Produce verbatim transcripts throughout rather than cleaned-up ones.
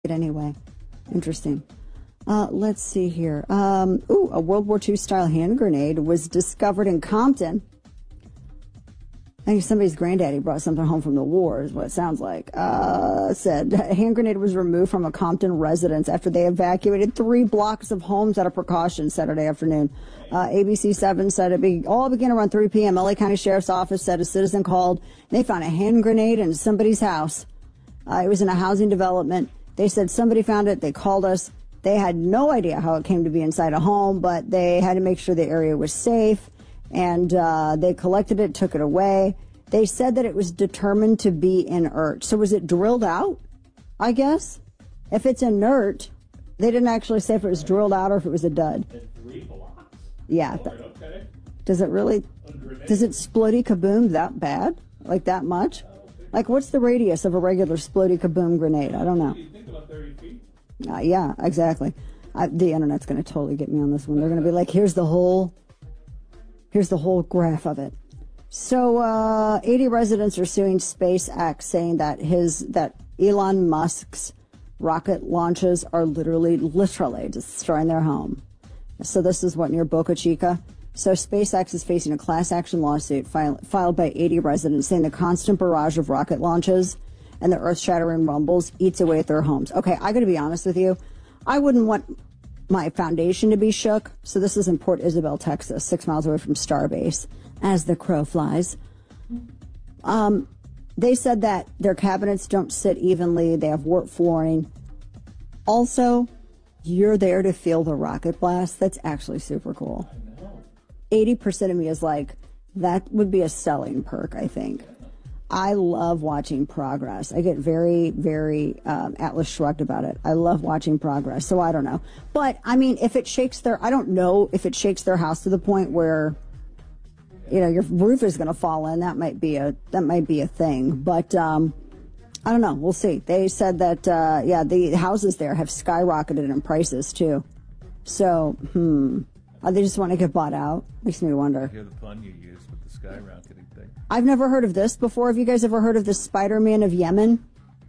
Anyway, interesting. Uh, let's see here. Um, ooh, a World War Two style hand grenade was discovered in Compton. I think somebody's granddaddy brought something home from the war, is what it sounds like. Uh, said a hand grenade was removed from a Compton residence after they evacuated three blocks of homes out of precaution Saturday afternoon. Uh, A B C seven said it be, all began around three p.m. L A County Sheriff's Office said a citizen called. And they found a hand grenade in somebody's house. Uh, it was in a housing development. They said somebody found it. They called us. They had no idea how it came to be inside a home, but they had to make sure the area was safe. And uh, they collected it, took it away. They said that it was determined to be inert. So was it drilled out, I guess? If it's inert, they didn't actually say if it was drilled out or if it was a dud. Three blocks? Yeah. Oh, okay. Does it really, does it splody kaboom that bad? Like that much? Like what's the radius of a regular splody kaboom grenade? I don't know. You think about thirty feet? Uh, yeah, exactly. I, the internet's going to totally get me on this one. They're going to be like, here's the whole... Here's the whole graph of it. So, uh, eighty residents are suing SpaceX, saying that his, that Elon Musk's rocket launches are literally, literally destroying their home. So this is what, near Boca Chica? So SpaceX is facing a class action lawsuit file, filed by eighty residents saying the constant barrage of rocket launches and the earth-shattering rumbles eats away at their homes. Okay, I got to be honest with you. I wouldn't want my foundation to be shook. So this is in Port Isabel, Texas, six miles away from Starbase, as the crow flies. Um, they said that their cabinets don't sit evenly. They have warped flooring. Also, you're there to feel the rocket blast. That's actually super cool. eighty percent of me is like, that would be a selling perk, I think. I love watching progress. I get very, very um, Atlas Shrugged about it. I love watching progress. So I don't know. But, I mean, if it shakes their, I don't know if it shakes their house to the point where, you know, your roof is going to fall in. That might be a, that might be a thing. But, um, I don't know. We'll see. They said that, uh, yeah, the houses there have skyrocketed in prices, too. So, hmm. Uh, they just want to get bought out. Makes me wonder. I hear the pun you used with the skyrocketing thing. I've never heard of this before. Have you guys ever heard of the Spider-Man of Yemen?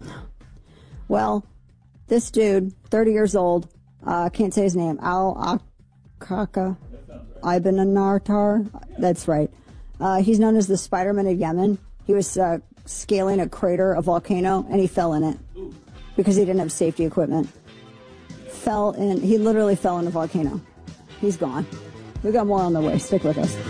Well, this dude, thirty years old, I uh, can't say his name, Al-Akaka Ibn Anartar. That's right. Uh, he's known as the Spider-Man of Yemen. He was uh, scaling a crater, a volcano, and he fell in it because he didn't have safety equipment. Fell in, he literally fell in a volcano. He's gone. We got more on the way. Stick with us.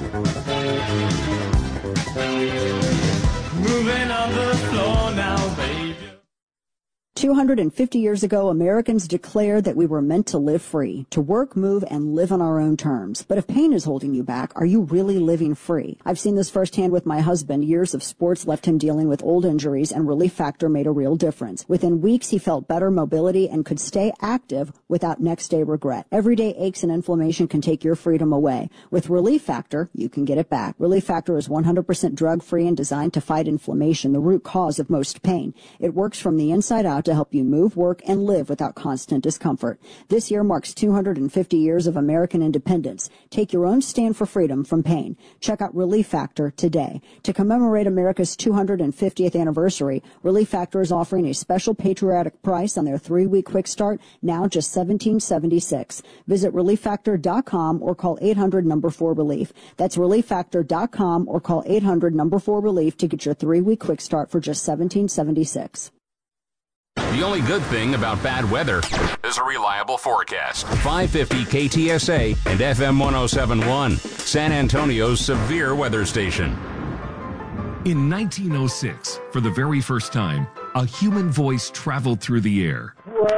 Moving on the floor now, baby. two hundred fifty years ago, Americans declared that we were meant to live free, to work, move, and live on our own terms. But if pain is holding you back, are you really living free? I've seen this firsthand with my husband. Years of sports left him dealing with old injuries, and Relief Factor made a real difference. Within weeks, he felt better mobility and could stay active without next-day regret. Everyday aches and inflammation can take your freedom away. With Relief Factor, you can get it back. Relief Factor is one hundred percent drug-free and designed to fight inflammation, the root cause of most pain. It works from the inside out to help you move, work, and live without constant discomfort. This year marks two hundred fifty years of American independence. Take your own stand for freedom from pain. Check out Relief Factor today. To commemorate America's two hundred fiftieth anniversary, Relief Factor is offering a special patriotic price on their three-week quick start, now just seventeen seventy-six. Visit relief factor dot com or call eight hundred number four relief. That's relief factor dot com or call eight hundred number four relief to get your three-week quick start for just seventeen seventy-six. The only good thing about bad weather is a reliable forecast. five fifty K T S A and F M one oh seven point one, San Antonio's severe weather station. In nineteen oh six, for the very first time, a human voice traveled through the air.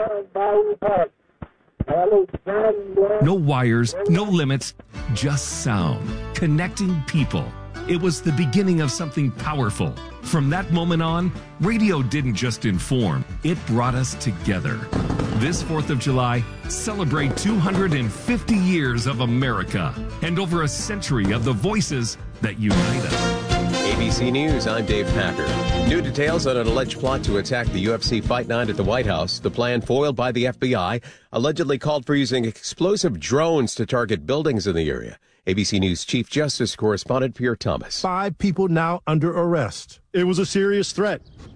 No wires, no limits, just sound, connecting people. It was the beginning of something powerful. From that moment on, radio didn't just inform, it brought us together. This fourth of July, celebrate two hundred fifty years of America and over a century of the voices that unite us. A B C News, I'm Dave Packer. New details on an alleged plot to attack the U F C Fight Night at the White House. The plan, foiled by the F B I, allegedly called for using explosive drones to target buildings in the area. A B C News Chief Justice correspondent Pierre Thomas. Five people now under arrest. It was a serious threat.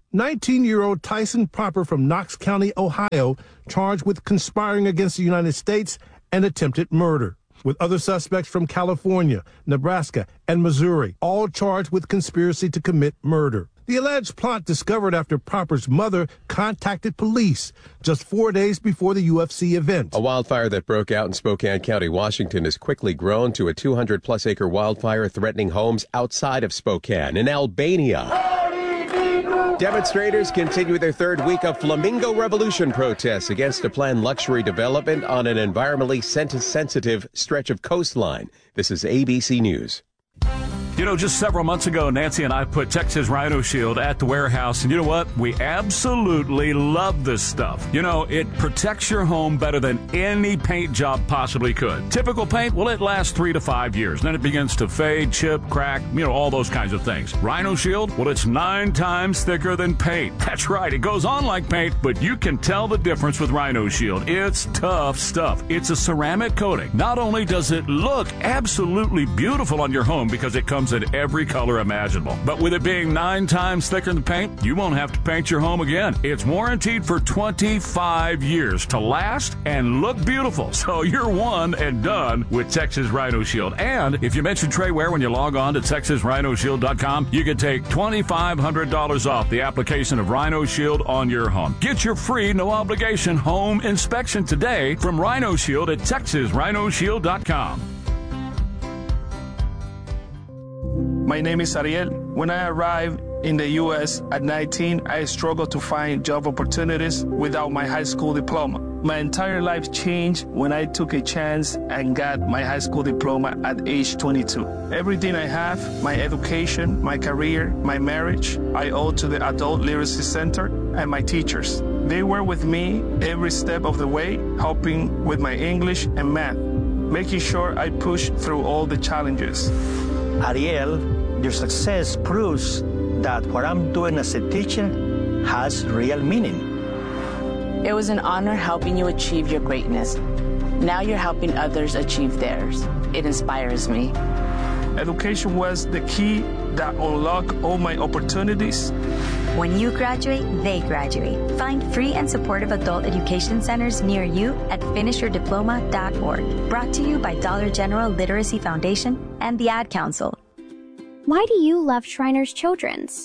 nineteen-year-old Tyson Proper from Knox County, Ohio, charged with conspiring against the United States and attempted murder, with other suspects from California, Nebraska, and Missouri, all charged with conspiracy to commit murder. The alleged plot discovered after Proper's mother contacted police just four days before the U F C event. A wildfire that broke out in Spokane County, Washington, has quickly grown to a two hundred plus acre wildfire threatening homes outside of Spokane in Albania. Demonstrators continue their third week of Flamingo Revolution protests against a planned luxury development on an environmentally sensitive stretch of coastline. This is A B C News. You know, just several months ago, Nancy and I put Texas Rhino Shield at the warehouse, and you know what? We absolutely love this stuff. You know, it protects your home better than any paint job possibly could. Typical paint, well, it lasts three to five years. Then it begins to fade, chip, crack, you know, all those kinds of things. Rhino Shield, well, it's nine times thicker than paint. That's right, it goes on like paint, but you can tell the difference with Rhino Shield. It's tough stuff. It's a ceramic coating. Not only does it look absolutely beautiful on your home because it comes in every color imaginable, but with it being nine times thicker than paint, you won't have to paint your home again. It's warranted for twenty-five years to last and look beautiful. So you're one and done with Texas Rhino Shield. And if you mention Trey Ware when you log on to Texas Rhino Shield dot com, you can take twenty-five hundred dollars off the application of Rhino Shield on your home. Get your free, no obligation home inspection today from Rhino Shield at Texas Rhino Shield dot com. My name is Ariel. When I arrived in the U S at nineteen, I struggled to find job opportunities without my high school diploma. My entire life changed when I took a chance and got my high school diploma at age twenty-two. Everything I have, my education, my career, my marriage, I owe to the Adult Literacy Center and my teachers. They were with me every step of the way, helping with my English and math, making sure I pushed through all the challenges. Ariel, your success proves that what I'm doing as a teacher has real meaning. It was an honor helping you achieve your greatness. Now you're helping others achieve theirs. It inspires me. Education was the key that unlocked all my opportunities. When you graduate, they graduate. Find free and supportive adult education centers near you at finish your diploma dot org. Brought to you by Dollar General Literacy Foundation and the Ad Council. Why do you love Shriners Children's?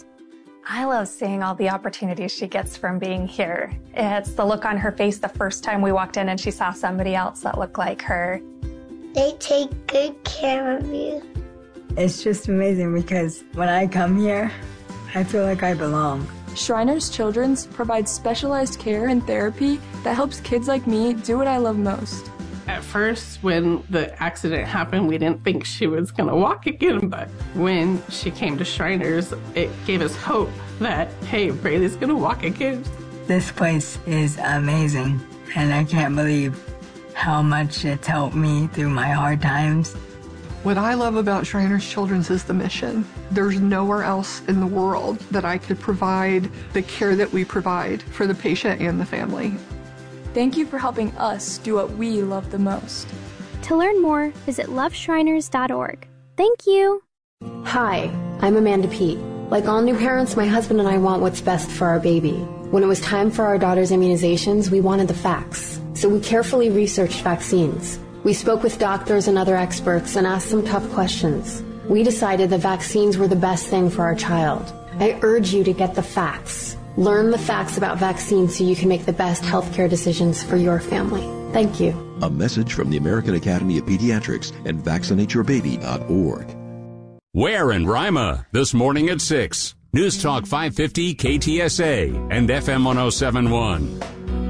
I love seeing all the opportunities she gets from being here. It's the look on her face the first time we walked in and she saw somebody else that looked like her. They take good care of you. It's just amazing because when I come here, I feel like I belong. Shriners Children's provides specialized care and therapy that helps kids like me do what I love most. At first, when the accident happened, we didn't think she was going to walk again, but when she came to Shriners, it gave us hope that, hey, Braylee's going to walk again. This place is amazing, and I can't believe how much it's helped me through my hard times. What I love about Shriners Children's is the mission. There's nowhere else in the world that I could provide the care that we provide for the patient and the family. Thank you for helping us do what we love the most. To learn more, visit love shriners dot org. Thank you. Hi, I'm Amanda Pete. Like all new parents, my husband and I want what's best for our baby. When it was time for our daughter's immunizations, we wanted the facts. So we carefully researched vaccines. We spoke with doctors and other experts and asked some tough questions. We decided that vaccines were the best thing for our child. I urge you to get the facts. Learn the facts about vaccines so you can make the best healthcare decisions for your family. Thank you. A message from the American Academy of Pediatrics and vaccinate your baby dot org. Ware and Rima, this morning at six. News Talk five fifty K T S A and F M one oh seven point one.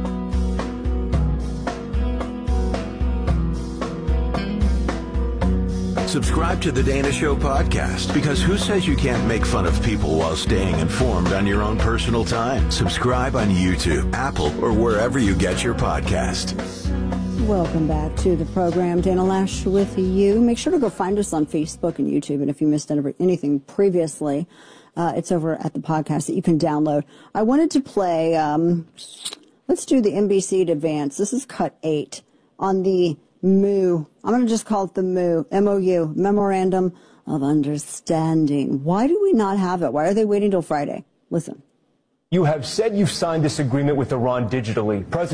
Subscribe to the Dana Show podcast, because who says you can't make fun of people while staying informed on your own personal time? Subscribe on YouTube, Apple, or wherever you get your podcast. Welcome back to the program. Dana Loesch with you. Make sure to go find us on Facebook and YouTube. And if you missed anything previously, uh, it's over at the podcast that you can download. I wanted to play, um, let's do the N B C Advance. This is cut eight on the M O U. I'm going to just call it the M O U, M O U, Memorandum of Understanding. Why do we not have it? Why are they waiting till Friday? Listen. You have said you've signed this agreement with Iran digitally. President